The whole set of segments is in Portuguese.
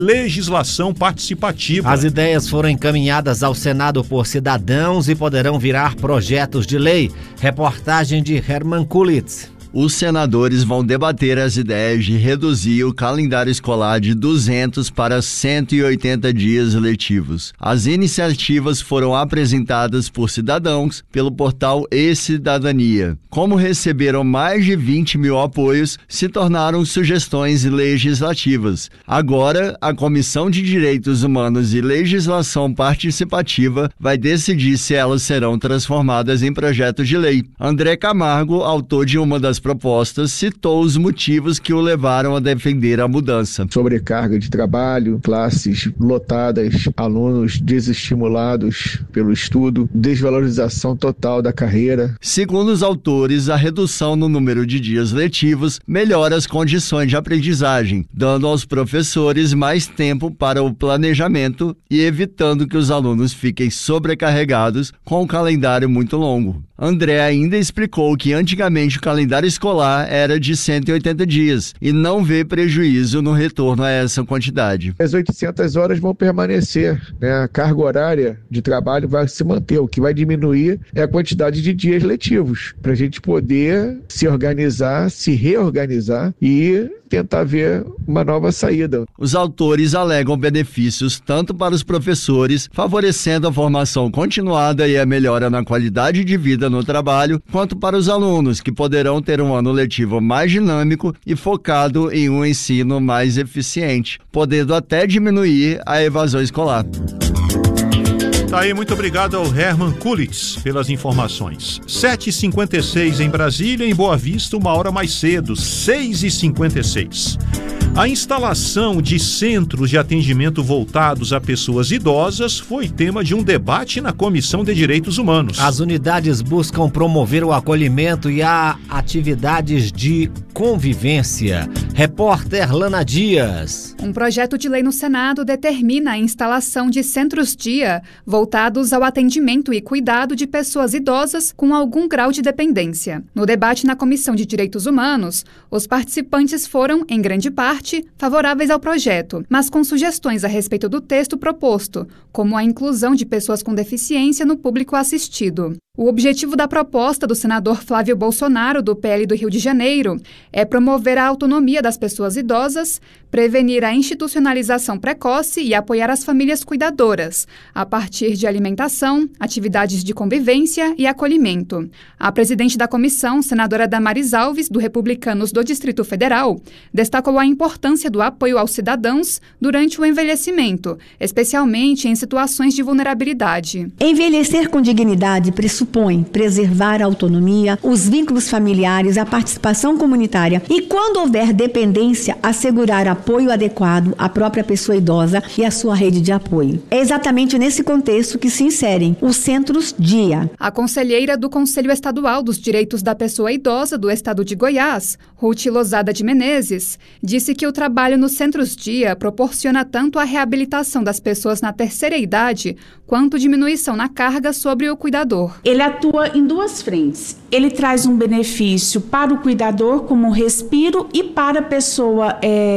legislação participativa. As ideias foram encaminhadas ao Senado por cidadãos e poderão virar projetos de lei. Reportagem de Herman Kulitz. Os senadores vão debater as ideias de reduzir o calendário escolar de 200 para 180 dias letivos. As iniciativas foram apresentadas por cidadãos pelo portal E-Cidadania. Como receberam mais de 20 mil apoios, se tornaram sugestões legislativas. Agora, a Comissão de Direitos Humanos e Legislação Participativa vai decidir se elas serão transformadas em projetos de lei. André Camargo, autor de uma das propostas, citou os motivos que o levaram a defender a mudança. Sobrecarga de trabalho, classes lotadas, alunos desestimulados pelo estudo, desvalorização total da carreira. Segundo os autores, a redução no número de dias letivos melhora as condições de aprendizagem, dando aos professores mais tempo para o planejamento e evitando que os alunos fiquem sobrecarregados com um calendário muito longo. André ainda explicou que antigamente o calendário escolar era de 180 dias e não vê prejuízo no retorno a essa quantidade. As 800 horas vão permanecer, né? A carga horária de trabalho vai se manter. O que vai diminuir é a quantidade de dias letivos, para a gente poder se organizar, se reorganizar e tentar ver uma nova saída. Os autores alegam benefícios tanto para os professores, favorecendo a formação continuada e a melhora na qualidade de vida no trabalho, quanto para os alunos, que poderão ter um ano letivo mais dinâmico e focado em um ensino mais eficiente, podendo até diminuir a evasão escolar. Tá aí, muito obrigado ao Herman Kulitz pelas informações. 7h56 em Brasília, em Boa Vista, uma hora mais cedo, 6h56. A instalação de centros de atendimento voltados a pessoas idosas foi tema de um debate na Comissão de Direitos Humanos. As unidades buscam promover o acolhimento e a atividades de convivência. Repórter Lana Dias. Um projeto de lei no Senado determina a instalação de centros-dia voltados ao atendimento e cuidado de pessoas idosas com algum grau de dependência. No debate na Comissão de Direitos Humanos, os participantes foram, em grande parte, favoráveis ao projeto, mas com sugestões a respeito do texto proposto, como a inclusão de pessoas com deficiência no público assistido. O objetivo da proposta do senador Flávio Bolsonaro, do PL do Rio de Janeiro, é promover a autonomia das pessoas idosas, prevenir a institucionalização precoce e apoiar as famílias cuidadoras, a partir de alimentação, atividades de convivência e acolhimento. A presidente da comissão, senadora Damares Alves, do Republicanos do Distrito Federal, destacou a importância do apoio aos cidadãos durante o envelhecimento, especialmente em situações de vulnerabilidade. Envelhecer com dignidade pressupõe preservar a autonomia, os vínculos familiares, a participação comunitária e, quando houver dependência, assegurar apoio adequado à própria pessoa idosa e à sua rede de apoio. É exatamente nesse contexto que se inserem os centros-dia. A conselheira do Conselho Estadual dos Direitos da Pessoa Idosa do Estado de Goiás, Ruth Lozada de Menezes, disse que o trabalho nos centros-dia proporciona tanto a reabilitação das pessoas na terceira idade, quanto diminuição na carga sobre o cuidador. Ele atua em duas frentes. Ele traz um benefício para o cuidador, como um respiro, e para a pessoa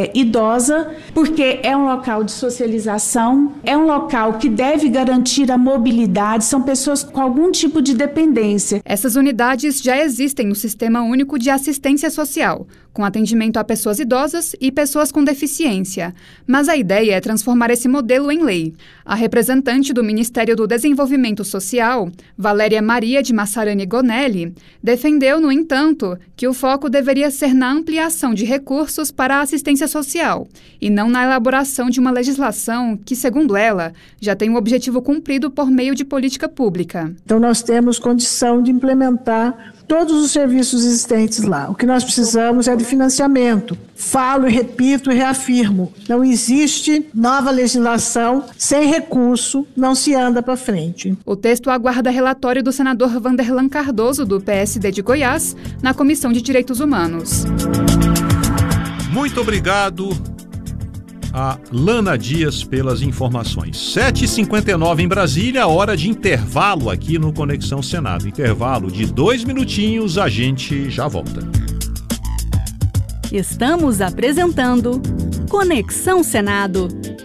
idosa, porque é um local de socialização, é um local que deve garantir a mobilidade, são pessoas com algum tipo de dependência. Essas unidades já existem no Sistema Único de Assistência Social, com atendimento a pessoas idosas e pessoas com deficiência. Mas a ideia é transformar esse modelo em lei. A representante do Ministério do Desenvolvimento Social, Valéria Maria de Massarani Gonelli, defendeu, no entanto, que o foco deveria ser na ampliação de recursos para a assistência social e não na elaboração de uma legislação que, segundo ela, já tem o objetivo cumprido por meio de política pública. Então nós temos condição de implementar todos os serviços existentes lá. O que nós precisamos é de financiamento. Falo e repito e reafirmo, não existe nova legislação sem recurso, não se anda para frente. O texto aguarda relatório do senador Vanderlan Cardoso, do PSD de Goiás, na Comissão de Direitos Humanos. Muito obrigado a Lana Dias pelas informações. 7h59 em Brasília, hora de intervalo aqui no Conexão Senado. Intervalo de 2 minutinhos, a gente já volta. Estamos apresentando Conexão Senado.